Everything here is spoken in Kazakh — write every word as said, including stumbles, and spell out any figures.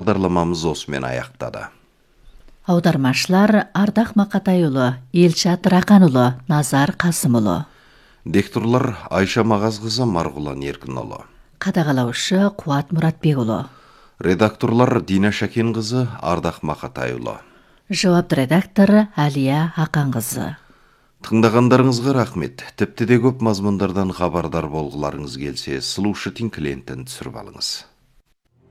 бағдарламамыз осымен аяқтады. Аудармашылар Ардақ Мақатайұлы, Елшат Рақанұлы, Назар Қасымұлы. Дикторлар Айша Мағазқызы, Марғұлан Еркінұлы. Қадағалаушы Қуат Мұратбекұлы. Редакторлар Дина Шакенқызы, Ардақ Мақатайұлы. Жауапты редактор Әлия Ақанқызы. Тыңдағандарыңызға рахмет. Тіпті де көп мазмұндардан хабардар болғыларыңыз келсе, слушать клиентін түсіріп алыңыз.